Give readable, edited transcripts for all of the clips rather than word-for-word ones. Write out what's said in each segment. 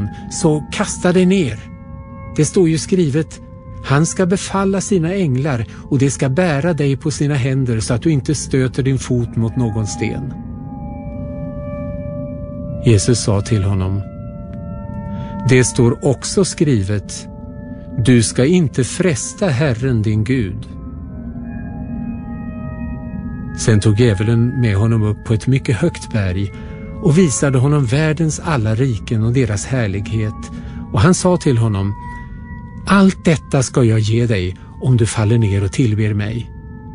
son, så kasta dig ner. Det står ju skrivet: han ska befalla sina änglar och de ska bära dig på sina händer så att du inte stöter din fot mot någon sten. Jesus sa till honom: det står också skrivet: du ska inte fresta Herren din Gud. Sen tog djävulen med honom upp på ett mycket högt berg och visade honom världens alla riken och deras härlighet, och han sa till honom: allt detta ska jag ge dig om du faller ner och tillber mig.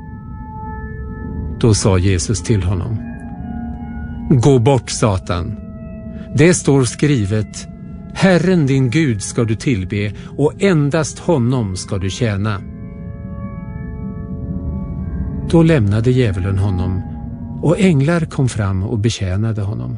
Då sa Jesus till honom: gå bort, Satan. Det står skrivet: Herren din Gud ska du tillbe och endast honom ska du tjäna. Då lämnade djävulen honom, och änglar kom fram och betjänade honom.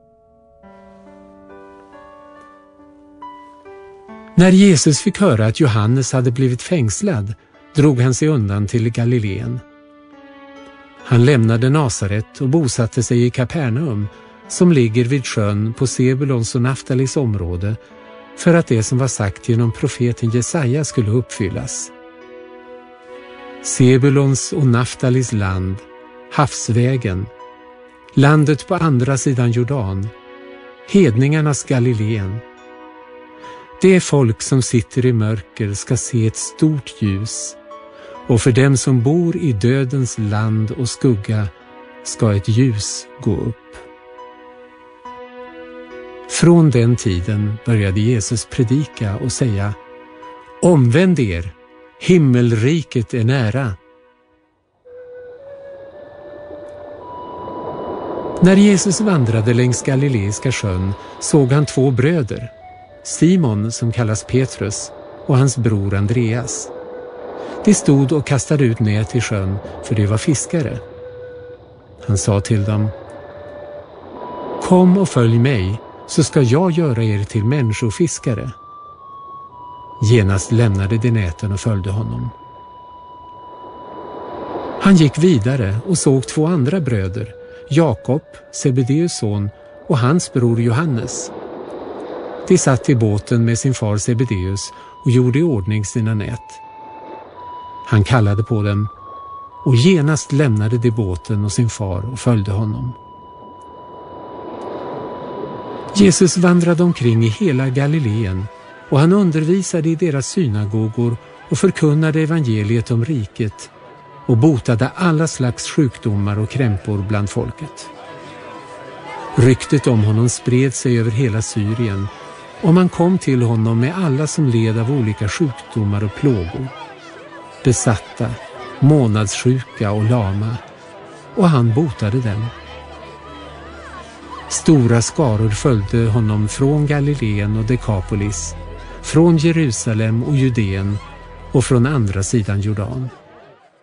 När Jesus fick höra att Johannes hade blivit fängslad, drog han sig undan till Galileen. Han lämnade Nasaret och bosatte sig i Kapernaum, som ligger vid sjön på Sebulons och Naftalis område, för att det som var sagt genom profeten Jesaja skulle uppfyllas. Sebulons och Naftalis land, havsvägen, landet på andra sidan Jordan, hedningarnas Galileen. Det folk som sitter i mörker ska se ett stort ljus, och för dem som bor i dödens land och skugga ska ett ljus gå upp. Från den tiden började Jesus predika och säga: omvänd er, himmelriket är nära. När Jesus vandrade längs Galileiska sjön såg han två bröder, Simon som kallas Petrus och hans bror Andreas. De stod och kastade ut nät i sjön, för de var fiskare. Han sa till dem: kom och följ mig, så ska jag göra er till människofiskare. Genast lämnade de näten och följde honom. Han gick vidare och såg två andra bröder, Jakob, Sebedeus son, och hans bror Johannes. De satt i båten med sin far Sebedeus och gjorde i ordning sina nät. Han kallade på dem, och genast lämnade de båten och sin far och följde honom. Jesus vandrade omkring i hela Galileen, och han undervisade i deras synagogor och förkunnade evangeliet om riket och botade alla slags sjukdomar och krämpor bland folket. Ryktet om honom spred sig över hela Syrien, och man kom till honom med alla som led av olika sjukdomar och plågor, besatta, månadssjuka och lama, och han botade dem. Stora skaror följde honom från Galileen och Dekapolis, från Jerusalem och Judeen och från andra sidan Jordan.